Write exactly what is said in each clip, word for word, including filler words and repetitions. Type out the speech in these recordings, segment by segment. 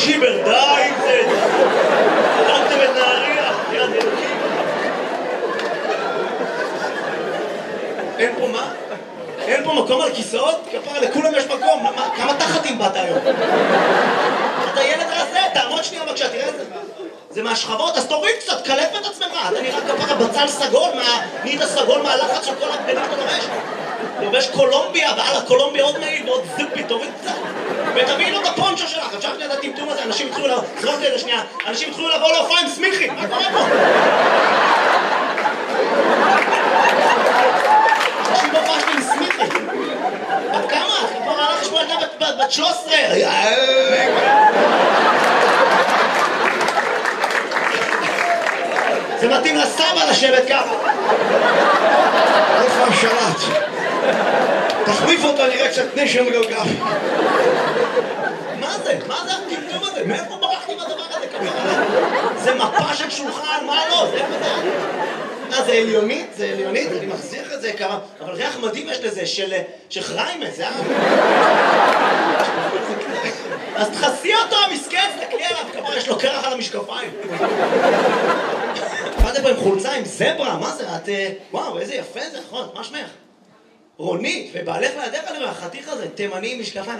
שיבר, די עם זה! הרגתם את נהריה, יד אלוקים. אין פה מה? אין פה מקום על כיסאות? כפרה, לכולם יש מקום. כמה תחתים באת היום? אתה ילד רזה, תעמוד שנייה בבקשה, תראה את זה. זה מהשכבות, אז תוריד קצת, קלף את עצמך. אתה נראה כפרה בצל סגול, נהיית סגול מהלחץ של כל הבגדים שאתה לובש. לובש קולומביה, ועל הקולומביה עוד מעיל ועוד זיפי, תוריד קצת. ותביאי לו את הפונצ'ו שלך, אפשר שנייה את הטמטום הזה, אנשים התחילו לבוא, זרוק לי את זה שנייה, אנשים התחילו לבוא להופעה עם סמיכי, מה קורה פה? אנשים בהופעה שלי עם סמיכי. בת כמה? כפרה הלך לשמוע ילדה בת שלוש עשרה. זה מתאים לסבא לשבת ככה. איפה השלט? תחליף אותו, נראה קצת נשם גאוגרפי. מה זה? מה זה הטמטום הזה? מאיפה ברחתי מהדבר הזה כפרה? זה מפה של שולחן, מה לא? זה איפה זה? אה, זה עליונית? זה עליונית? אני מחזיר את זה כמה... אבל ריח מדהים יש לזה, של חריימה, זה אה? אז תחסי אותו, המסכן, תקלי עליו, כפרה, יש לו קרח על המשקפיים. באתם פה עם חולצה, עם זברה, מה זה? את... וואו, איזה יפה זה, נכון, מה שמך? רונית, ובעלך לידך אני רואה, החתיך הזה, תימני, משקפיים.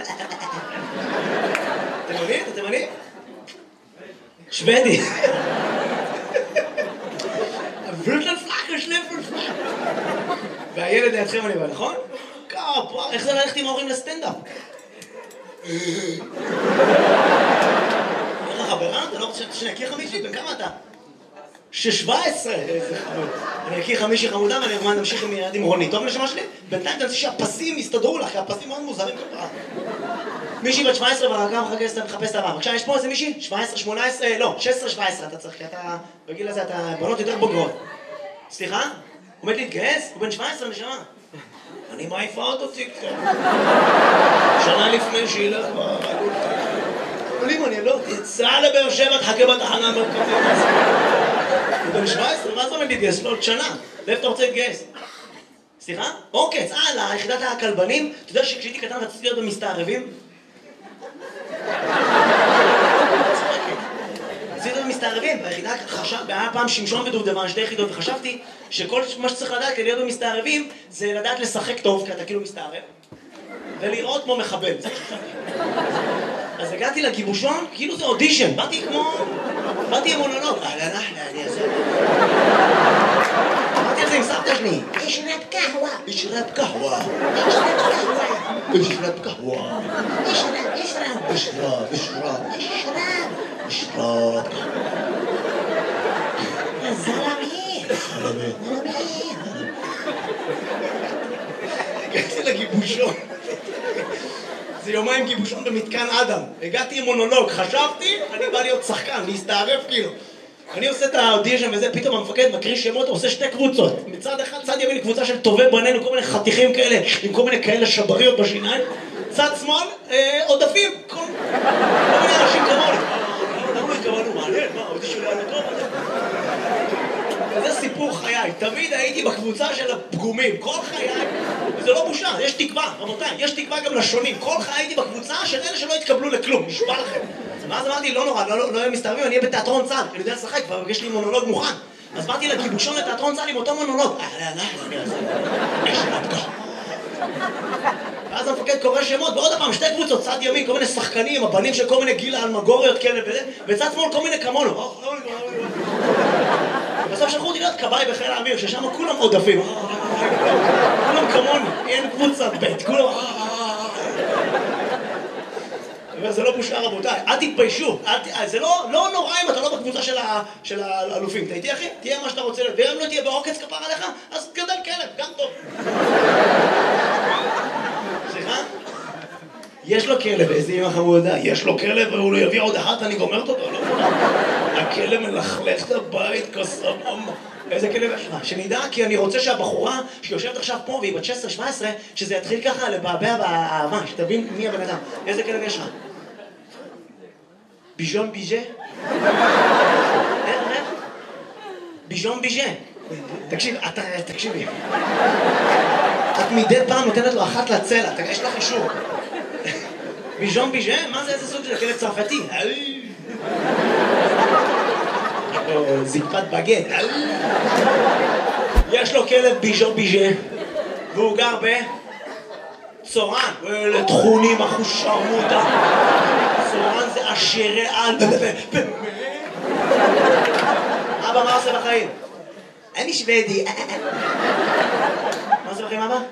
תימני? אתה תימני? שוודי. פלוטן פלאקר, שליפן פלאקר. והילד לידכם אני בא, נכון? כפה, איך זה ללכת עם ההורים לסטנדאפ? איך החברה? אתה לא רוצה שאני אכיר חמישי? בן כמה אתה? שש-שבע עשרה, איזה חמוד. אני אכיר חמישי חמודה ואני אגמר נמשיך עם ילד עם רונית. טוב נשמה שלי? בינתיים תנסי שהפסים יסתדרו לך, כי הפסים מאוד מוזרים כפרה. מישהי בת שבע עשרה והרגע מחכה שאתה מחפש את הבא. בבקשה, יש פה איזה מישהי? שבע עשרה, שמונה עשרה, לא, שש עשרה, שבע עשרה אתה צריך, כי אתה, בגיל הזה אתה בנות יותר בוגרות. סליחה? עומד להתגייס? הוא בן שבע עשרה נשמה. אני מעיפה אותו ציקצה. שנה לפני שילך אבל אם אני לא תצא לבאר שבע, תחכה בתחנה המרכזית. הוא בן שבע עשרה, מה זה עומד להתגייס? לא, עוד שנה. לאיפה אתה רוצה להתגייס? סליחה? אוקיי, צהל, ליחידת הכלבנים. אתה יודע שכשהייתי קטן רציתי להיות במסתערבים? רציתי להיות במסתערבים, והיחידה היה פעם שמשון ודובדבן, שתי יחידות, וחשבתי שכל מה שצריך לדעת כדי להיות במסתערבים זה לדעת לשחק טוב, כי אתה כאילו מסתערב, ולראות כמו מחבל. אז הגעתי לגיבושון, כאילו זה אודישן, באתי כמו... באתי עם מונולוג. אהלן אחלה, אני אעשה. באתי על זה עם סבתא שלי. אשרב קהווה. אשרב קהווה. אשרב קהווה. אשרב קהווה. אשרב, אשרב. אשרב, אשרב. אשרב. אשרב. זלמי. זלמי. זלמי. הגעתי לגיבושון. זה יומיים גיבושון במתקן אדם. הגעתי עם מונולוג, חשבתי, אני בא להיות שחקן, להסתערף כאילו. אני עושה את האודישן וזה, פתאום המפקד מקריא שמות, עושה שתי קבוצות. מצד אחד, צד ימין, קבוצה של טובי בנינו, כל מיני חתיכים כאלה, עם כל מיני כאלה שבריות בשיניים. צד שמאל, עודפים, כל מיני אנשים כמוני. למה לא התכוונו? מעניין, מה, האודישן לא היה טוב? וזה סיפור חיי, תמיד הייתי בקבוצה של הפגומים, כל חיי, וזה לא בושה, יש תקווה, רבותיי, יש תקווה גם לשונים, כל חיי הייתי בקבוצה של אלה שלא התקבלו לכלום, נשבע לכם. ואז אמרתי, לא נורא, לא יהיה מסתערבים, אני אהיה בתיאטרון צה"ל, אני יודע לשחק, כבר יש לי מונולוג מוכן. אז באתי לגיבושון לתיאטרון צה"ל עם אותו מונולוג. ואז המפקד קורא שמות, ועוד הפעם, שתי קבוצות, צד ימין, כל מיני שחקנים, הבנים של כל מיני גילה אלמגוריות כאלה וזה, וצד שמאל כל מיני כמונו. בסוף שלחו אותי להיות כבאי בחיל האוויר, ששם כולם עודפים. כולם כמוני, אין קבוצת בית, כולם... זה לא בושה רבותיי, אל תתביישו, זה לא נורא אם אתה לא בקבוצה של האלופים. אתה איתי אחי? תהיה מה שאתה רוצה, ואם לא תהיה בעוקץ כפר עליך, אז גדל כלב, גם טוב. סליחה? יש לו כלב, איזה אמא חמודה, יש לו כלב והוא לא יביא עוד אחת, אני גומרת אותו, לא? הכלב מלכלך את הבית כסמום. איזה כלב יש לך? שנדע, כי אני רוצה שהבחורה שיושבת עכשיו פה והיא בת שש עשרה שבע עשרה, שזה יתחיל ככה לבעבע באהבה, שתבין מי הבן אדם. איזה כלב יש לך? ביז'ון ביז'ה? איך, איך? ביז'ון ביז'ה. תקשיב, אתה, תקשיבי. את מדי פעם נותנת לו אחת לצלע, יש לך אישור. ביז'ון ביז'ה? מה זה, איזה סוג של כלב צרפתי? זקפת בגט. יש לו כלב ביז'ון ביז'ה, והוא גר בצורן. אלה תכונים אחושרמוטה. צורן זה עשירי על. אבא, מה עושה בחיים? אני שוודי. מה עושה בחיים, אבא?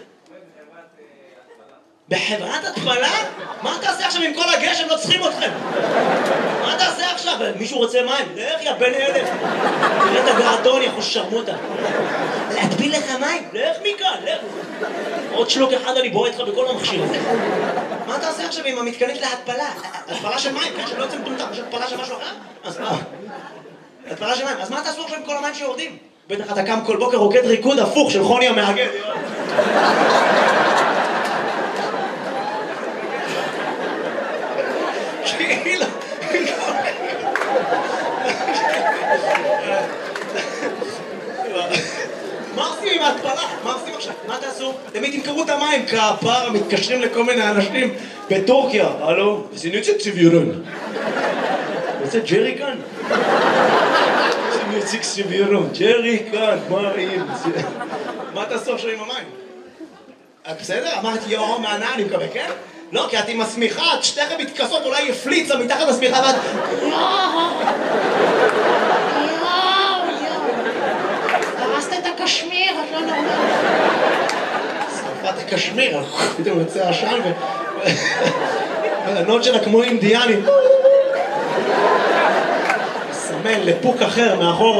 בחברת התפלה? מה תעשה עכשיו עם כל הגשם? לא צריכים אתכם. מה תעשה עכשיו? מישהו רוצה מים? לך יא בן אלף. תראה את הגרדון, יא חושרמוטה. להטביל לך מים? לך מכאן, לך. עוד שלוק אחד אני בועט לך בכל המכשיר הזה. מה תעשה עכשיו עם המתקנית להתפלה? התפלה של מים, כן? שלא יוצא מטומטם. יש התפלה של משהו אחר? אז מה? התפלה של מים. אז מה תעשו עכשיו עם כל המים שיורדים? בטח אתה קם כל בוקר רוקד ריקוד הפוך של חוני המאגד. כאילו... מה עושים עם ההתפלה? מה עושים עכשיו? מה תעשו? תמיד תמכרו את המים כפר, מתקשרים לכל מיני אנשים בטורקיה. הלו? וסיניצה ציבירון. רוצה ג'רי כאן? סיניצה ציבירון. ג'רי כאן, מה רעים? מה תעשו עכשיו עם המים? בסדר? אמרתי יואו מהנה, אני מקווה, כן? לא, כי את עם השמיכה, את שתיכם מתכסות, אולי יפליצה מתחת לשמיכה ואת... יואו! יואו! יואו! הרסת את הקשמיר, את לא נורמלית. שרפת הקשמיר, פתאום יוצא עשן ו... הענות שלה כמו אינדיאנים. סמן לפוק אחר מאחורה.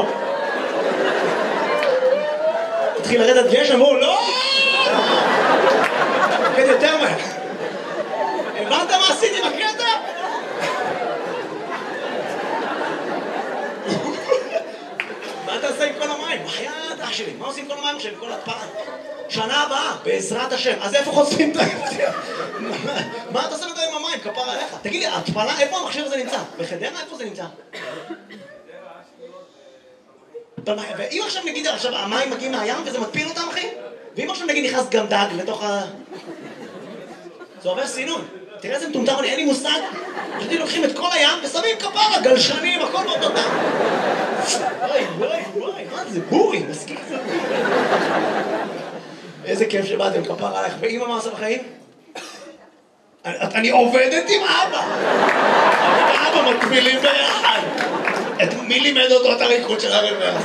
התחיל לרדת גשם, והוא לא! כן, יותר מהר. הבנת מה עשיתי בקטע? מה אתה עושה עם כל המים? בחייאת אח שלי, מה עושים עם כל המים עכשיו, עם כל התפלה? שנה הבאה, בעזרת השם. אז איפה חושפים את ההפתיע? מה אתה עושה מדי עם המים? כפר עליך. תגיד לי, התפלה, איפה המכשיר הזה נמצא? בחדרה? איפה זה נמצא? ואם עכשיו נגיד, עכשיו המים מגיעים מהים וזה מטפיל אותם, אחי? ואם עכשיו נגיד נכנס גם דג לתוך ה... זה עובר סינון. תראה איזה מטומטם, אין לי מושג. פשוט לוקחים את כל הים ושמים כפרה, גלשנים, הכל באותו דם. וואי, וואי, וואי, מה זה? בורי, מסכים זה בורי. איזה כיף שבאתם, כפרה עליך. ואמא מה עושה בחיים? אני עובדת עם אבא. אני ואבא מקבילים ביחד. מי לימד אותו את הריקוד של הרבע?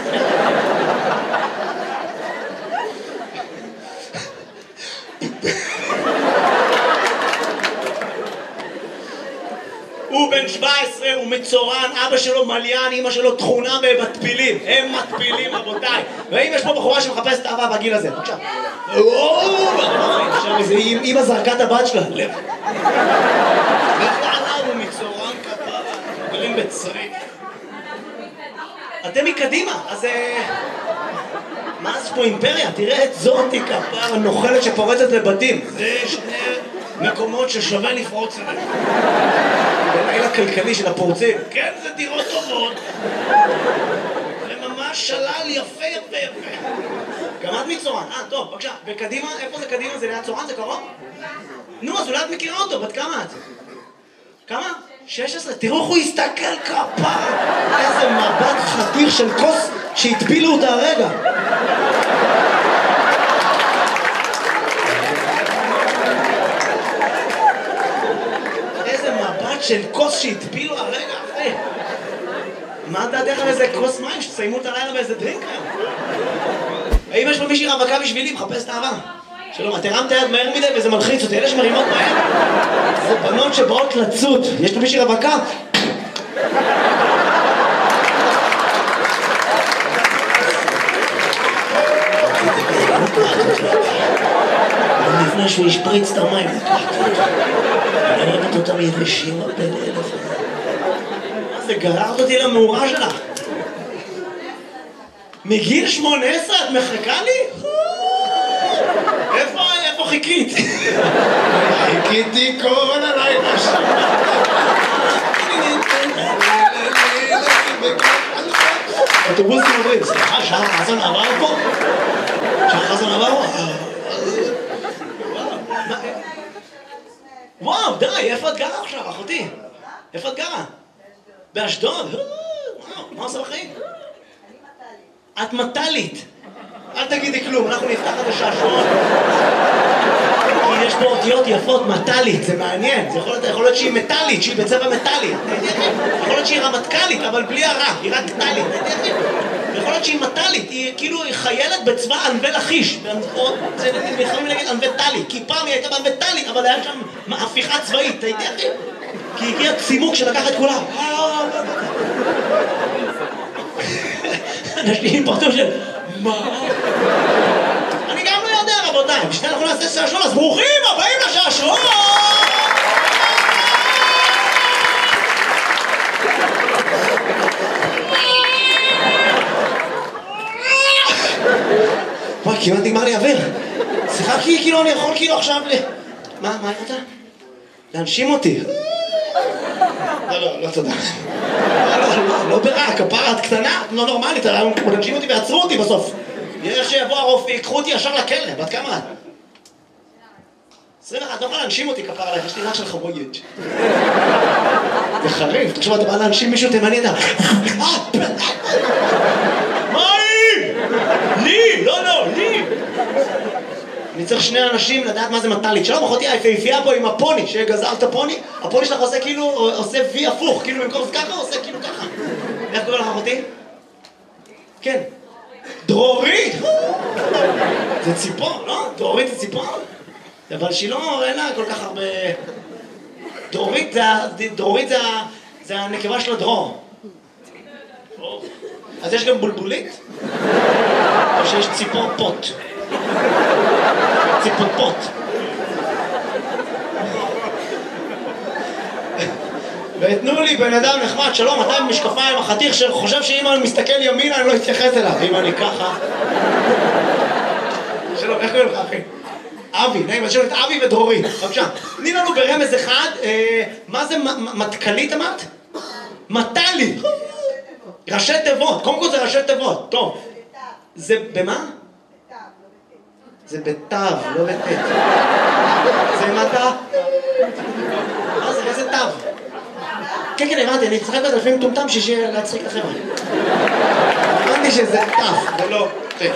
הוא בן שבע עשרה, הוא מצורן, אבא שלו מליין, אמא שלו תכונה במטפילים. הם מטפילים, רבותיי. ואם יש פה בחורה שמחפשת אהבה בגיל הזה, בבקשה. עכשיו איזה אמא זרקה את הבת שלה. לב. לך לעליו, הוא מצורן כפרה. גרים בצריף. אתם מקדימה, אז... מה זה פה אימפריה? תראה את זאתי כפרה נוחלת שפורצת לבתים. זה שני מקומות ששווה לפרוץ אליהם. בלילה כלכלי של הפורצים. כן, זה דירות טובות. זה ממש שלל יפה יפה יפה. גם את מצורן. אה, טוב, בבקשה. וקדימה, איפה זה קדימה? זה ליד צורן? זה קרוב? נו, אז אולי את מכירה אותו. בת כמה את? כמה? שש עשרה. תראו איך הוא הסתכל כפרה. איזה מבט חתיך של כוס שהטבילו אותה הרגע. של כוס שהטפילו הרגע אחרי. מה דעתך על איזה כוס מים שתסיימו את הלילה באיזה דרינק היום? האם יש פה מישהי רווקה בשבילי? מחפש את האהבה. שלום, את הרמת היד מהר מדי וזה מלחיץ אותי. אלה שמרימות מהר זה בנות שבאות לצוד. יש פה מישהי רווקה? לפני שהוא ישפריץ את המים. אני אוהבת אותם יבשים בן אלף. מה זה, גררת אותי למאורה שלך? מגיל שמונה עשרה את מחכה לי? איפה, איפה חיכית? חיכיתי כל הלילה שם. אוטובוסים עוברים, סליחה, שחר חסון עבר פה? שחר חסון עבר פה? וואו, די, איפה את גרה עכשיו, אחותי? איפה את גרה? באשדוד? וואו, מה עושה בחיים? את מטלית. אל תגידי כלום, אנחנו נפתח את השעשועון. כי יש פה אותיות יפות, מטלית, זה מעניין. זה יכול להיות, יכול להיות שהיא מטלית, שהיא בצבע מטלי. יכול להיות שהיא רמטכ"לית, אבל בלי הרע, היא רק טלית. יכול להיות שהיא מטלית, היא כאילו היא חיילת בצבא ענבי לכיש. זה יכולים להגיד ענבי טלי, כי פעם היא הייתה בענבי טלי, אבל היה שם הפיכה צבאית, אתה יודע אחי? כי הגיע צימוק שלקח את כולם. אנשים פרטו של... מה? אני גם לא יודע, רבותיי. בשביל אנחנו נעשה שעשועון, אז ברוכים הבאים לשעשועון! וואי, כמעט נגמר לי אוויר. שיחקתי כאילו, אני יכול כאילו עכשיו ל... מה, מה אתה? להנשים אותי. לא, לא, לא תודה. לא, לא, לא ברע, כפרה, את קטנה, לא נורמלית, להנשים אותי ועצרו אותי בסוף. איך שיבוא הרופא, יקחו אותי ישר לכלא, בת כמה את? עשרים ואחת, את לא יכולה להנשים אותי כפרה עליך, יש לי רק של חבויית. זה חריף, תחשוב, אתה בא להנשים מישהו תימני, אתה... מה היא? לי, לא, לא, לי. אני צריך שני אנשים לדעת מה זה מטלית. שלום, אחותי היפהפייה פה עם הפוני, שגזר את הפוני. הפוני שלך עושה כאילו, עושה וי הפוך, כאילו במקום זה ככה, עושה כאילו ככה. איך קורא לך, אחותי? כן. דרורית! זה ציפור, לא? דרורית זה ציפור? אבל שהיא לא, אין לה כל כך הרבה... דרורית זה, דרורית זה, זה הנקבה של הדרור. אז יש גם בולבולית? או שיש ציפור פוט? ציפור פוט. ותנו לי בן אדם נחמד, שלום, אתה עם משקפיים, החתיך שחושב שאם אני מסתכל ימינה אני לא אתייחס אליו, אם אני ככה. שלום, איך קוראים לך אחי? אבי, נעים, אז שלום את אבי ודרורית, בבקשה. תני לנו ברמז אחד, מה זה מטכלית אמרת? מטלי. ראשי תיבות, קודם כל זה ראשי תיבות, טוב. זה במה? זה בתו, לא בתת. זה מטה? מה זה, איזה תו? כן, כן, הבנתי, אני אצחק בזה לפעמים טומטם שישי להצחיק את החבר'ה. הבנתי שזה תף, זה לא תת.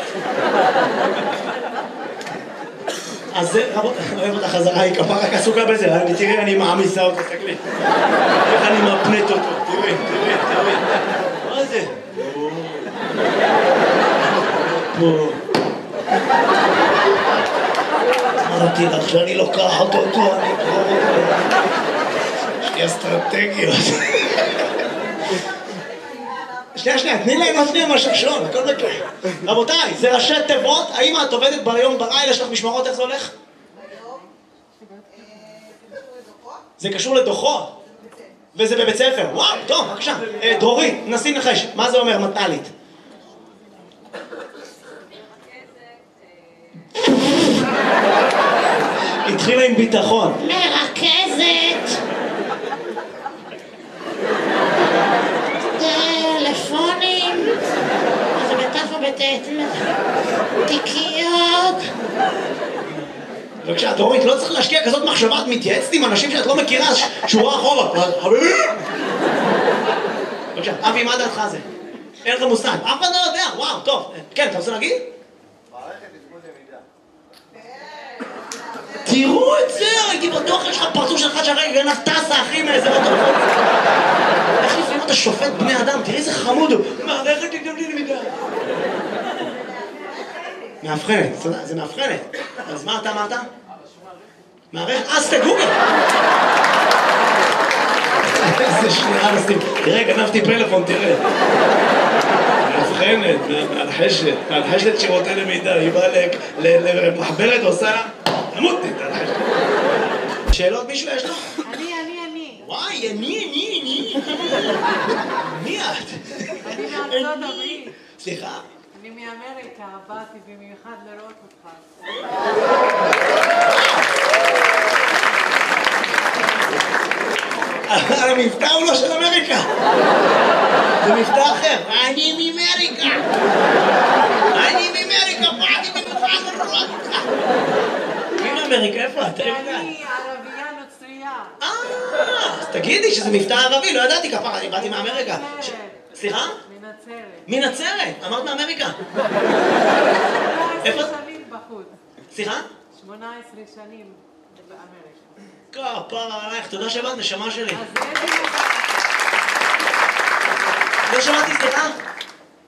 אז זה, רבות, אני אוהב אותה חזרה, היא כפה רק עסוקה בזה, תראי, אני מעמיסה אותה, תסתכלי. איך אני מפנט אותו, תראי, תראי, תראי. מה זה? פה. אמרתי לך שאני לוקחת אותו, אני אקרור אותו. יש לי אסטרטגיות. שנייה, שנייה, תני להם להפניע מהשעשועון, הכל בקרה. רבותיי, זה ראשי תיבות, האם את עובדת ביום בלילה, יש לך משמרות, איך זה הולך? ביום, זה קשור לדוחות. זה קשור לדוחות? וזה בבית ספר, וואו, טוב, בבקשה. דרורית, נסי נחש, מה זה אומר מטלית? התחילה עם ביטחון. מרכזת. טלפונים. זה בטף או בטט. תיקיות. בבקשה, דורית, לא צריך להשקיע כזאת מחשבה, את מתייעצת עם אנשים שאת לא מכירה, שורה אחורה. בבקשה, אבי, מה דעתך זה? אין לך מושג. אף אחד לא יודע, וואו, טוב. כן, אתה רוצה להגיד? תראו את זה, הייתי בטוח, יש לך פרצוף שלך שהרגע גנב טסה, אחי, מאיזה בטוח. איך לפעמים אתה שופט בני אדם, תראי איזה חמוד הוא. מערכת גם לי למידה. מאבחנת, זה מאבחנת. אז מה אתה אמרת? מערכת, אז תגוגל. איזה שנייה נשים. תראה, גנבתי פלאפון, תראה. מאבחנת, מהלחשת, מהלחשת שירותי למידה, היא באה למחברת ועושה... תמותי, תלחשת. שאלות מישהו יש לו? אני, אני, אני. וואי, אני, אני, אני. מי את? אני מארצות הברית. סליחה? אני מאמריקה, באתי במיוחד לראות אותך. המבטא הוא לא של אמריקה. זה מבטא אחר. אני מאמריקה. אני מאמריקה, באתי במיוחד לראות אותך. מי מאמריקה? איפה את? אני ערבייה נוצרייה. תגידי שזה מבטא ערבי, לא ידעתי כפרה, אני באתי מאמריקה. סליחה? מנצרת. מנצרת, אמרת מאמריקה. איפה? שמונה עשרה שנים בחוץ. סליחה? שמונה עשרה שנים באמריקה. כפרה עלייך, תודה שבאת, נשמה שלי. אז איזה מובן. לא שמעתי, סליחה?